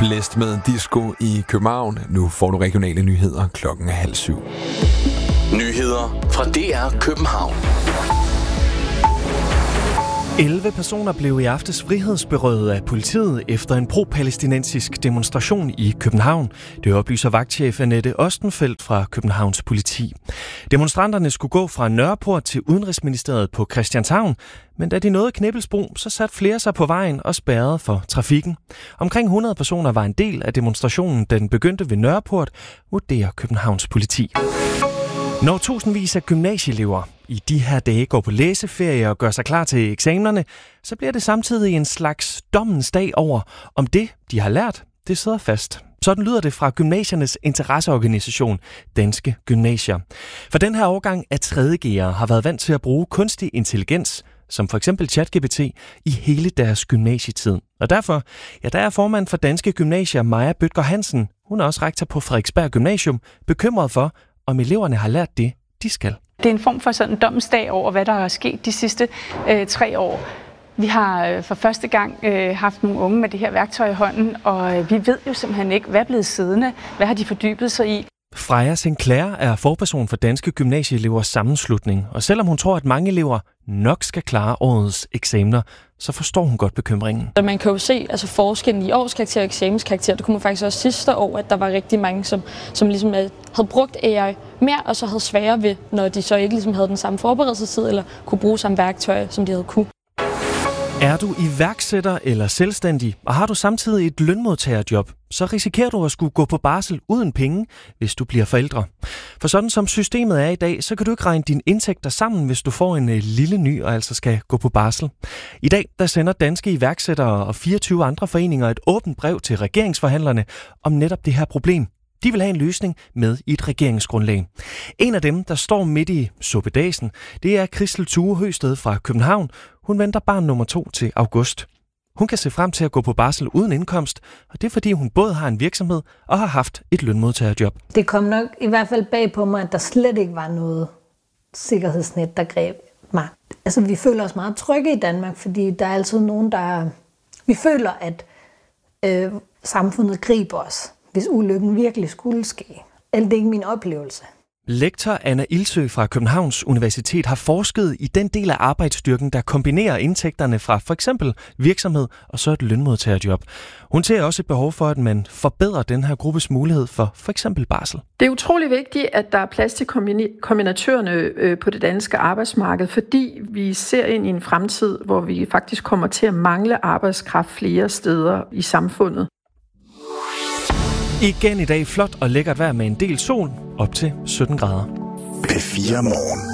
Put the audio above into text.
Blæst med disco i København. Nu får du regionale nyheder 6:30. Nyheder fra DR København. 11 personer blev i aftes frihedsberøvet af politiet efter en pro-palæstinensisk demonstration i København. Det oplyser vagtchef Annette Ostenfeldt fra Københavns politi. Demonstranterne skulle gå fra Nørreport til Udenrigsministeriet på Christianshavn, men da de nåede Knippelsbro, så satte flere sig på vejen og spærrede for trafikken. Omkring 100 personer var en del af demonstrationen, da den begyndte ved Nørreport, vurderer Københavns politi. Når tusindvis af gymnasieelever i de her dage går på læseferie og gør sig klar til eksamenerne, så bliver det samtidig en slags dommens dag over, om det, de har lært, det sidder fast. Sådan lyder det fra gymnasiernes interesseorganisation, Danske Gymnasier. For den her årgang af 3.G'ere har været vant til at bruge kunstig intelligens, som for eksempel ChatGPT, i hele deres gymnasietid. Og derfor, der er formand for Danske Gymnasier, Maja Bødker Hansen, hun er også rektor på Frederiksberg Gymnasium, bekymret for, om eleverne har lært det, de skal. Det er en form for sådan en domsdag over, hvad der er sket de sidste 3 år. Vi har for første gang haft nogle unge med det her værktøj i hånden, og vi ved jo simpelthen ikke, hvad er blevet siddende, hvad har de fordybet sig i. Freja Sinclair er forperson for Danske Gymnasieelevers sammenslutning, og selvom hun tror, at mange elever nok skal klare årets eksamener, så forstår hun godt bekymringen. Man kan jo se forskellen i årskarakter og eksamenskarakter. Det kunne man faktisk også sidste år, at der var rigtig mange, som ligesom havde brugt AI mere, og så havde sværere ved, når de så ikke ligesom havde den samme forberedelsestid, eller kunne bruge samme værktøj, som de havde kunne. Er du iværksætter eller selvstændig, og har du samtidig et lønmodtagerjob, så risikerer du at skulle gå på barsel uden penge, hvis du bliver forældre. For sådan som systemet er i dag, så kan du ikke regne dine indtægter sammen, hvis du får en lille ny og altså skal gå på barsel. I dag der sender danske iværksættere og 24 andre foreninger et åbent brev til regeringsforhandlerne om netop det her problem. De vil have en løsning med i et regeringsgrundlag. En af dem, der står midt i suppedasen, det er Christel Thue Høsted fra København. Hun venter barn nummer 2 til august. Hun kan se frem til at gå på barsel uden indkomst, og det er fordi hun både har en virksomhed og har haft et lønmodtagerjob. Det kom nok i hvert fald bag på mig, at der slet ikke var noget sikkerhedsnet, der greb mig. Altså vi føler os meget trygge i Danmark, fordi der er altid nogen, der... Vi føler, at samfundet griber os, hvis ulykken virkelig skulle ske. Det er ikke min oplevelse. Lektor Anna Ilsø fra Københavns Universitet har forsket i den del af arbejdsstyrken, der kombinerer indtægterne fra for eksempel virksomhed og så et lønmodtagerjob. Hun ser også et behov for, at man forbedrer den her gruppes mulighed for eksempel barsel. Det er utrolig vigtigt, at der er plads til kombinatørerne på det danske arbejdsmarked, fordi vi ser ind i en fremtid, hvor vi faktisk kommer til at mangle arbejdskraft flere steder i samfundet. Igen i dag flot og lækkert vejr med en del sol op til 17 grader. P4 Morgen.